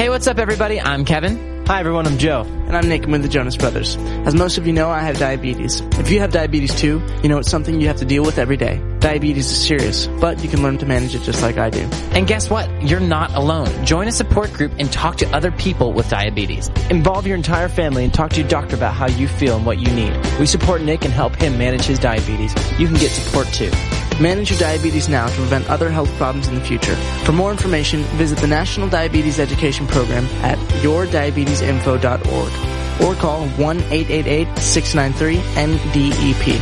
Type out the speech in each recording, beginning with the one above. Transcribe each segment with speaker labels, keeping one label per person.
Speaker 1: Hey, what's up, everybody? I'm Kevin.
Speaker 2: Hi, everyone. I'm Joe.
Speaker 3: And I'm Nick. I'm with the Jonas Brothers. As most of you know, I have diabetes. If you have diabetes too, you know it's something you have to deal with every day. Diabetes is serious, but you can learn to manage it just like I do.
Speaker 1: And guess what? You're not alone. Join a support group and talk to other people with diabetes.
Speaker 2: Involve your entire family and talk to your doctor about how you feel and what you need. We support Nick and help him manage his diabetes. You can get support too.
Speaker 3: Manage your diabetes now to prevent other health problems in the future. For more information, visit the National Diabetes Education Program at yourdiabetesinfo.org or call 1-888-693-NDEP.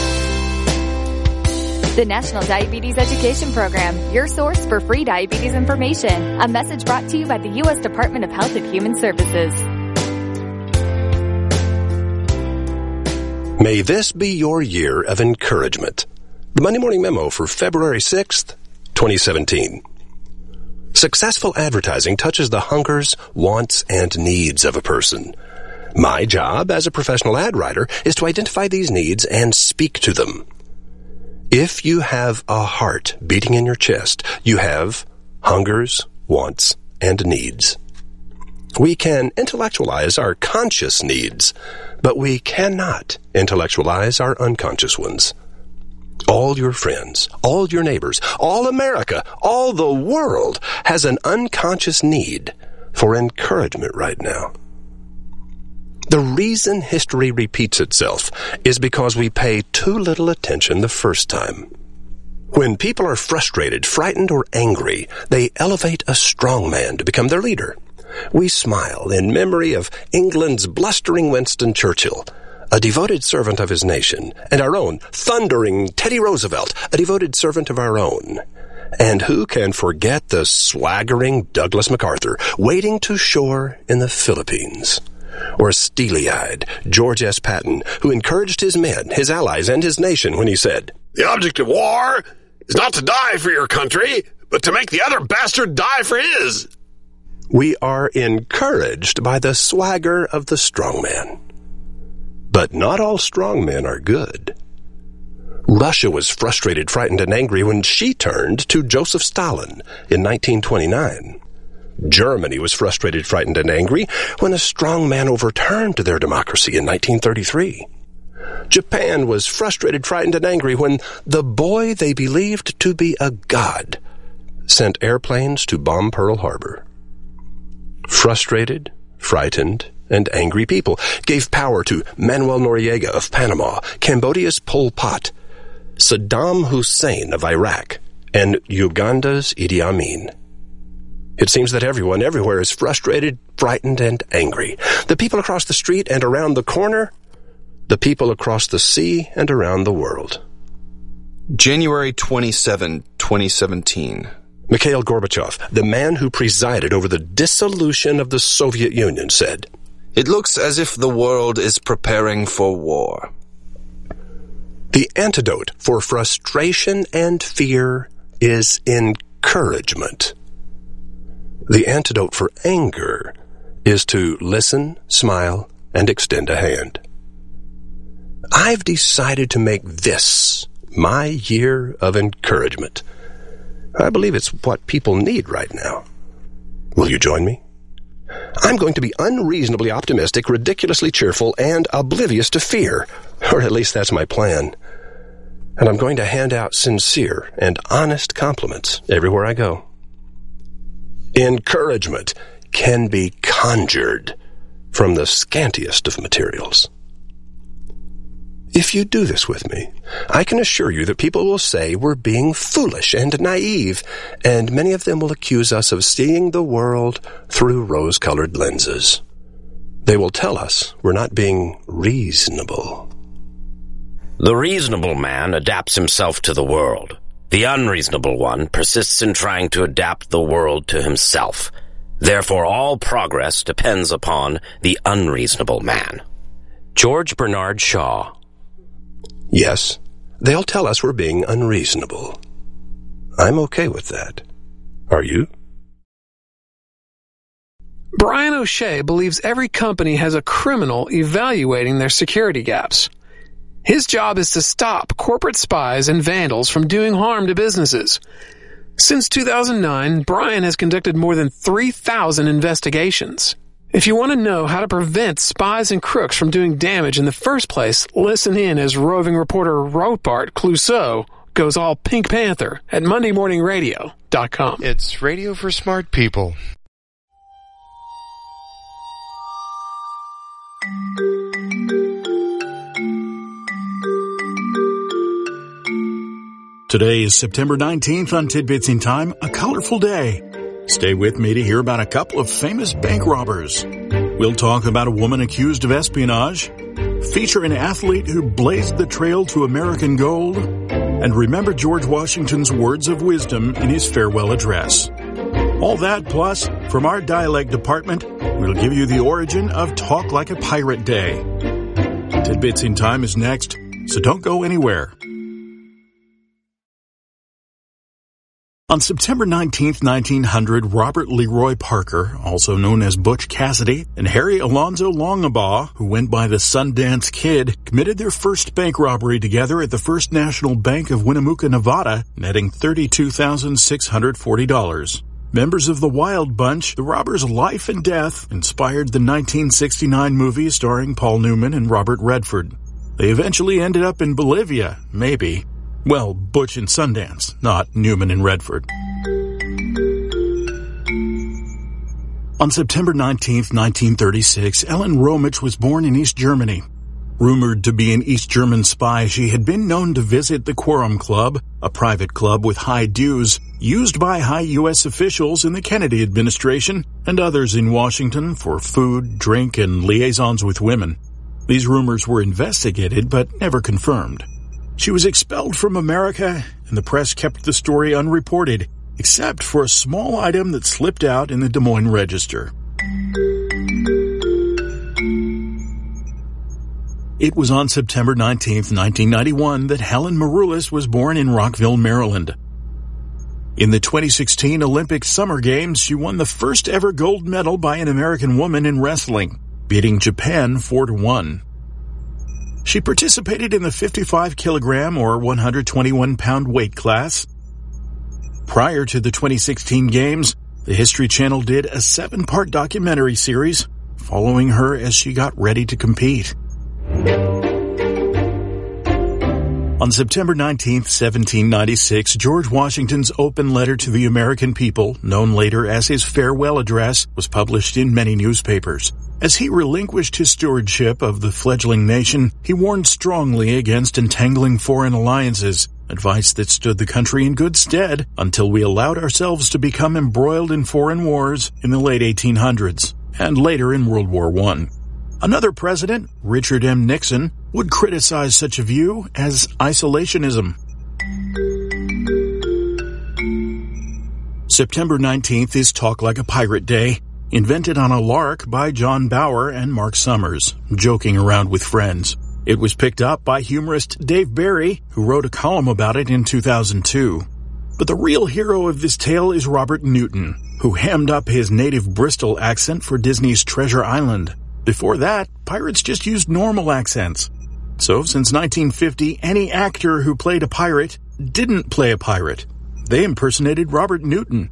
Speaker 4: The National Diabetes Education Program, your source for free diabetes information. A message brought to you by the U.S. Department of Health and Human Services.
Speaker 5: May this be your year of encouragement. The Monday Morning Memo for February 6th, 2017. Successful advertising touches the hungers, wants, and needs of a person. My job as a professional ad writer is to identify these needs and speak to them. If you have a heart beating in your chest, you have hungers, wants, and needs. We can intellectualize our conscious needs, but we cannot intellectualize our unconscious ones. All your friends, all your neighbors, all America, all the world has an unconscious need for encouragement right now. The reason history repeats itself is because we pay too little attention the first time. When people are frustrated, frightened, or angry, they elevate a strong man to become their leader. We smile in memory of England's blustering Winston Churchill, a devoted servant of his nation, and our own thundering Teddy Roosevelt, a devoted servant of our own. And who can forget the swaggering Douglas MacArthur waiting to shore in the Philippines? Or steely-eyed George S. Patton, who encouraged his men, his allies, and his nation when he said,
Speaker 6: "The object of war is not to die for your country, but to make the other bastard die for his."
Speaker 5: We are encouraged by the swagger of the strong man. But not all strong men are good. Russia was frustrated, frightened, and angry when she turned to Joseph Stalin in 1929. Germany was frustrated, frightened, and angry when a strong man overturned their democracy in 1933. Japan was frustrated, frightened, and angry when the boy they believed to be a god sent airplanes to bomb Pearl Harbor. Frustrated, frightened, and angry people gave power to Manuel Noriega of Panama, Cambodia's Pol Pot, Saddam Hussein of Iraq, and Uganda's Idi Amin. It seems that everyone everywhere is frustrated, frightened, and angry. The people across the street and around the corner, the people across the sea and around the world.
Speaker 7: January 27, 2017.
Speaker 5: Mikhail Gorbachev, the man who presided over the dissolution of the Soviet Union, said,
Speaker 7: "It looks as if the world is preparing for war."
Speaker 5: The antidote for frustration and fear is encouragement. The antidote for anger is to listen, smile, and extend a hand. I've decided to make this my year of encouragement. I believe it's what people need right now. Will you join me? I'm going to be unreasonably optimistic, ridiculously cheerful, and oblivious to fear. Or at least that's my plan. And I'm going to hand out sincere and honest compliments everywhere I go. Encouragement can be conjured from the scantiest of materials. If you do this with me, I can assure you that people will say we're being foolish and naive, and many of them will accuse us of seeing the world through rose-colored lenses. They will tell us we're not being reasonable.
Speaker 8: The reasonable man adapts himself to the world. The unreasonable one persists in trying to adapt the world to himself. Therefore, all progress depends upon the unreasonable man. George Bernard Shaw.
Speaker 5: Yes, they'll tell us we're being unreasonable. I'm okay with that. Are you?
Speaker 9: Brian O'Shea believes every company has a criminal evaluating their security gaps. His job is to stop corporate spies and vandals from doing harm to businesses. Since 2009, Brian has conducted more than 3,000 investigations. If you want to know how to prevent spies and crooks from doing damage in the first place, listen in as roving reporter Robart Clouseau goes all Pink Panther at MondayMorningRadio.com.
Speaker 10: It's radio for smart people.
Speaker 11: Today is September 19th on Tidbits in Time, a colorful day. Stay with me to hear about a couple of famous bank robbers. We'll talk about a woman accused of espionage, feature an athlete who blazed the trail to American gold, and remember George Washington's words of wisdom in his farewell address. All that plus, from our dialect department, we'll give you the origin of Talk Like a Pirate Day. Tidbits in Time is next, so don't go anywhere. On September 19, 1900, Robert Leroy Parker, also known as Butch Cassidy, and Harry Alonzo Longabaugh, who went by the Sundance Kid, committed their first bank robbery together at the First National Bank of Winnemucca, Nevada, netting $32,640. Members of the Wild Bunch, the robbers' life and death inspired the 1969 movie starring Paul Newman and Robert Redford. They eventually ended up in Bolivia, maybe. Well, Butch and Sundance, not Newman and Redford. On September 19, 1936, Ellen Romich was born in East Germany. Rumored to be an East German spy, she had been known to visit the Quorum Club, a private club with high dues, used by high U.S. officials in the Kennedy administration and others in Washington for food, drink, and liaisons with women. These rumors were investigated but never confirmed. She was expelled from America, and the press kept the story unreported, except for a small item that slipped out in the Des Moines Register. It was on September 19, 1991, that Helen Maroulis was born in Rockville, Maryland. In the 2016 Olympic Summer Games, she won the first ever gold medal by an American woman in wrestling, beating Japan 4-1. She participated in the 55-kilogram or 121-pound weight class. Prior to the 2016 Games, the History Channel did a 7-part documentary series following her as she got ready to compete. On September 19, 1796, George Washington's open letter to the American people, known later as his farewell address, was published in many newspapers. As he relinquished his stewardship of the fledgling nation, he warned strongly against entangling foreign alliances, advice that stood the country in good stead until we allowed ourselves to become embroiled in foreign wars in the late 1800s, and later in World War I. Another president, Richard M. Nixon, would criticize such a view as isolationism. September 19th is Talk Like a Pirate Day, invented on a lark by John Bauer and Mark Summers, joking around with friends. It was picked up by humorist Dave Barry, who wrote a column about it in 2002. But the real hero of this tale is Robert Newton, who hammed up his native Bristol accent for Disney's Treasure Island. Before that, pirates just used normal accents. So since 1950, any actor who played a pirate didn't play a pirate. They impersonated Robert Newton.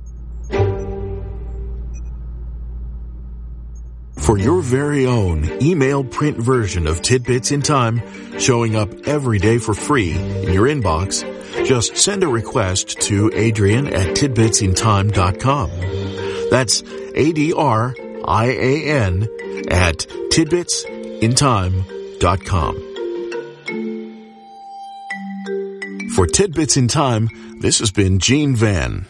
Speaker 11: For your very own email print version of Tidbits in Time, showing up every day for free in your inbox, just send a request to Adrian@tidbitsintime.com. That's ADRIAN at tidbitsintime.com. For Tidbits in Time, this has been Gene Van.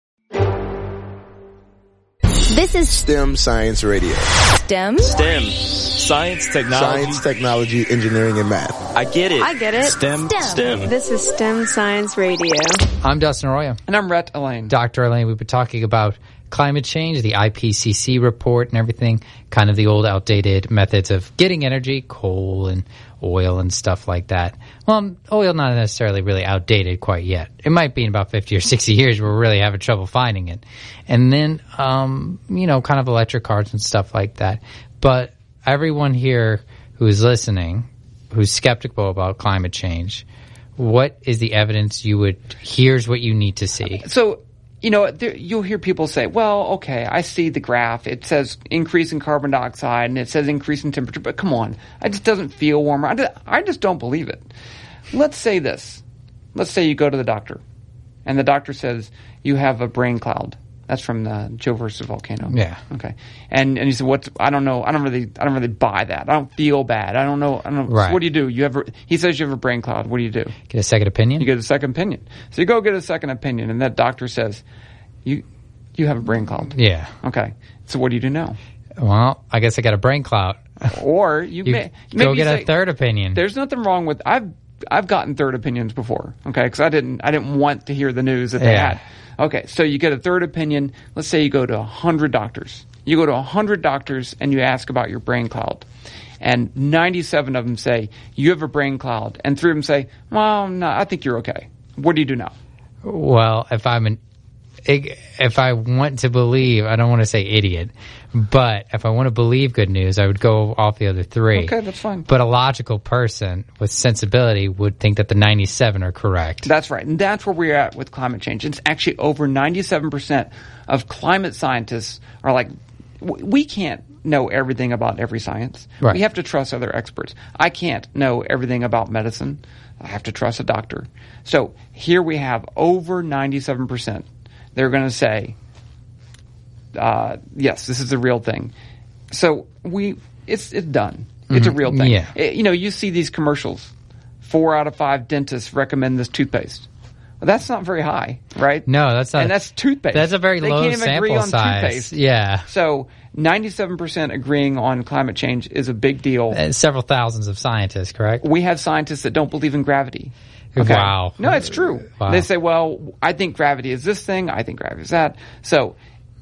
Speaker 12: This is
Speaker 13: STEM Science Radio.
Speaker 12: STEM?
Speaker 2: STEM. Science,
Speaker 13: technology, engineering, and math.
Speaker 2: I get it.
Speaker 12: STEM.
Speaker 14: This is STEM Science Radio.
Speaker 1: I'm Dustin Arroyo.
Speaker 3: And I'm Rhett Elaine.
Speaker 1: Dr. Elaine, we've been talking about climate change, the IPCC report and everything, kind of the old outdated methods of getting energy, coal and oil and stuff like that. Well, oil not necessarily really outdated quite yet. It might be in about 50 or 60 years we're really having trouble finding it. And then, kind of electric cars and stuff like that. But everyone here who is listening, who's skeptical about climate change, what is the evidence here's what you need to see?
Speaker 3: So
Speaker 15: you'll hear people say, well, okay, I see the graph. It says increase in carbon dioxide and it says increase in temperature, but come on, it just doesn't feel warmer. I just don't believe it. Let's say this. Let's say you go to the doctor and the doctor says you have a brain cloud. That's from the Joe versus Volcano.
Speaker 1: Yeah.
Speaker 15: Okay. And you say, I don't know. I don't really buy that. I don't feel bad. I don't know.
Speaker 1: Right.
Speaker 15: So what do you do? He says you have a brain cloud. What do you do?
Speaker 1: Get a second opinion?
Speaker 15: You get a second opinion. So you go get a second opinion, and that doctor says, you have a brain cloud.
Speaker 1: Yeah.
Speaker 15: Okay. So what do you do now?
Speaker 1: Well, I guess I got a brain cloud.
Speaker 15: Or you may
Speaker 1: go get a third opinion.
Speaker 15: There's nothing wrong with I've gotten third opinions before. Okay, because I didn't want to hear the news that they had. Okay, so you get a third opinion. Let's say you go to 100 doctors. You go to 100 doctors and you ask about your brain cloud. And 97 of them say, you have a brain cloud. And 3 of them say, well, no, I think you're okay. What do you do now?
Speaker 1: Well, if I want to believe, I don't want to say idiot, but if I want to believe good news, I would go off the other 3.
Speaker 15: Okay, that's fine.
Speaker 1: But a logical person with sensibility would think that the 97 are correct.
Speaker 15: That's right. And that's where we're at with climate change. It's actually over 97% of climate scientists are like, we can't know everything about every science.
Speaker 1: Right.
Speaker 15: We have to trust other experts. I can't know everything about medicine. I have to trust a doctor. So here we have over 97%. They're going to say, yes, this is the real thing. So it's done. It's a real thing.
Speaker 1: Yeah.
Speaker 15: You see these commercials. 4 out of 5 dentists recommend this toothpaste. Well, that's not very high, right?
Speaker 1: No, that's not.
Speaker 15: And that's toothpaste.
Speaker 1: That's a very low
Speaker 15: They can't even agree
Speaker 1: sample
Speaker 15: on
Speaker 1: size.
Speaker 15: Toothpaste.
Speaker 1: Yeah.
Speaker 15: So 97% agreeing on climate change is a big deal.
Speaker 1: Several thousands of scientists, correct?
Speaker 15: We have scientists that don't believe in gravity. Okay.
Speaker 1: Wow.
Speaker 15: No, it's true.
Speaker 1: Wow.
Speaker 15: They say, well, I think gravity is this thing. I think gravity is that. So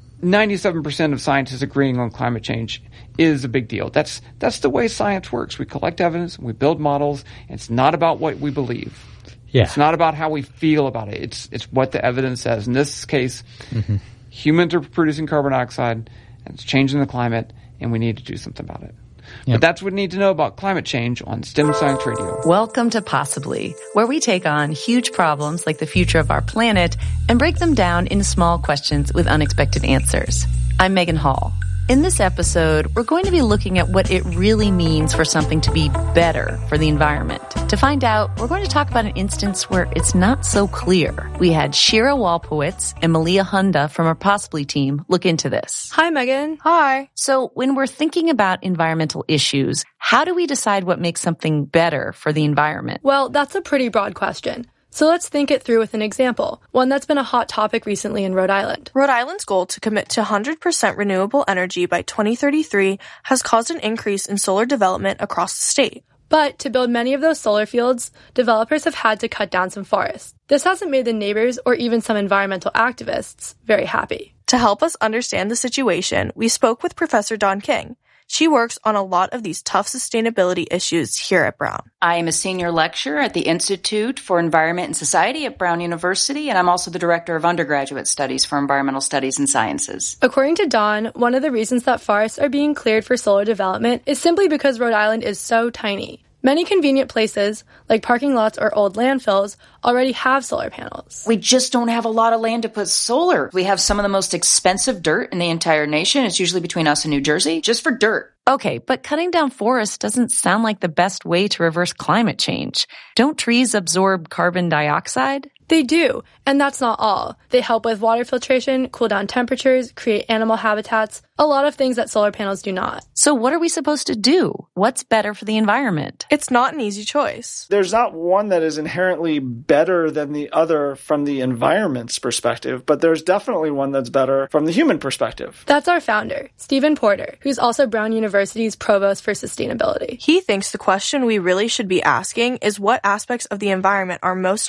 Speaker 15: 97% of scientists agreeing on climate change is a big deal. That's the way science works. We collect evidence. We build models. It's not about what we believe.
Speaker 1: Yeah.
Speaker 15: It's not about how we feel about it. It's what the evidence says. In this case, humans are producing carbon dioxide, and it's changing the climate, and we need to do something about it. But that's what we need to know about climate change on STEM Science Radio.
Speaker 16: Welcome to Possibly, where we take on huge problems like the future of our planet and break them down into small questions with unexpected answers. I'm Megan Hall. In this episode, we're going to be looking at what it really means for something to be better for the environment. To find out, we're going to talk about an instance where it's not so clear. We had Shira Walpowitz and Malia Hunda from our Possibly team look into this.
Speaker 14: Hi, Megan. Hi.
Speaker 16: So when we're thinking about environmental issues, how do we decide what makes something better for the environment?
Speaker 14: Well, that's a pretty broad question. So let's think it through with an example, one that's been a hot topic recently in Rhode Island.
Speaker 17: Rhode Island's goal to commit to 100% renewable energy by 2033 has caused an increase in solar development across the state.
Speaker 14: But to build many of those solar fields, developers have had to cut down some forests. This hasn't made the neighbors or even some environmental activists very happy.
Speaker 17: To help us understand the situation, we spoke with Professor Dawn King. She works on a lot of these tough sustainability issues here at Brown.
Speaker 18: I am a senior lecturer at the Institute for Environment and Society at Brown University, and I'm also the director of undergraduate studies for environmental studies and sciences.
Speaker 14: According to Dawn, one of the reasons that forests are being cleared for solar development is simply because Rhode Island is so tiny. Many convenient places, like parking lots or old landfills, already have solar panels.
Speaker 18: We just don't have a lot of land to put solar. We have some of the most expensive dirt in the entire nation. It's usually between us and New Jersey, just for dirt.
Speaker 16: Okay, but cutting down forests doesn't sound like the best way to reverse climate change. Don't trees absorb carbon dioxide?
Speaker 14: They do, and that's not all. They help with water filtration, cool down temperatures, create animal habitats, a lot of things that solar panels do not.
Speaker 16: So what are we supposed to do? What's better for the environment?
Speaker 17: It's not an easy choice.
Speaker 19: There's not one that is inherently better than the other from the environment's perspective, but there's definitely one that's better from the human perspective.
Speaker 14: That's our founder, Stephen Porter, who's also Brown University's Provost for Sustainability.
Speaker 17: He thinks the question we really should be asking is what aspects of the environment are most